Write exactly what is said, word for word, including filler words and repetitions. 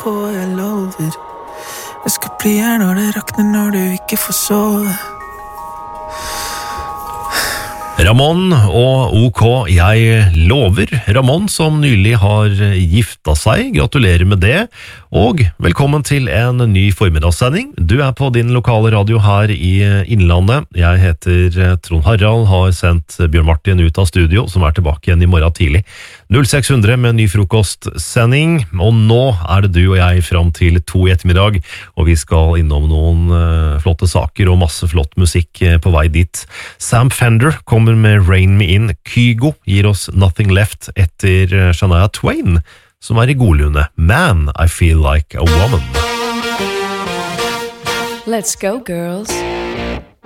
på, jeg lover. Jeg skal bli her når det rakner, når du ikke får sove. Ramón og OK, jeg lover. Ramón som nylig har gifta seg, gratulerer med det. Og velkommen til en ny formiddagssending. Du er på din lokale radio her i Innlandet. Jeg heter Trond Harald, har sendt Bjørn Martin ut av studio, som er tilbake igjen i morgen tidlig. null seks hundre med ny frokostsending, og nå er det du og jeg frem til to i ettermiddag, og vi skal innom noen uh, flotte saker og masse flott musikk uh, på vei dit. Sam Fender kommer med Rain Me In. Kygo gir oss Nothing Left etter uh, Shania Twain, som er i godlune. Man, I Feel Like a Woman. Let's go, girls.